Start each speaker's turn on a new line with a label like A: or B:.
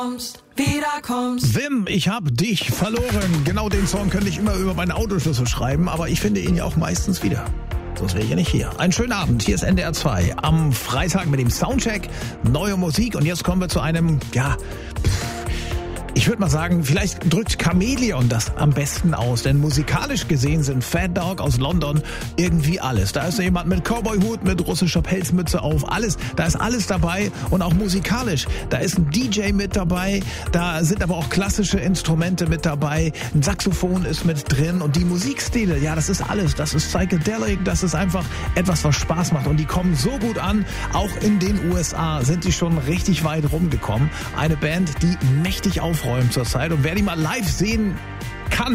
A: Wim, ich hab dich verloren. Genau den Song könnte ich immer über meine Autoschlüssel schreiben, aber ich finde ihn ja auch meistens wieder. Sonst wäre ich ja nicht hier. Einen schönen Abend, hier ist NDR 2 am Freitag mit dem Soundcheck, neue Musik und jetzt kommen wir zu einem, ich würde mal sagen, vielleicht drückt Chameleon das am besten aus, denn musikalisch gesehen sind Fat Dog aus London irgendwie alles. Da ist jemand mit Cowboy-Hut, mit russischer Pelzmütze auf, alles, da ist alles dabei und auch musikalisch. Da ist ein DJ mit dabei, da sind aber auch klassische Instrumente mit dabei, ein Saxophon ist mit drin und die Musikstile, ja, das ist alles, das ist Psychedelic, das ist einfach etwas, was Spaß macht und die kommen so gut an, auch in den USA sind die schon richtig weit rumgekommen. Eine Band, die mächtig aufräumt zurzeit und wer die mal live sehen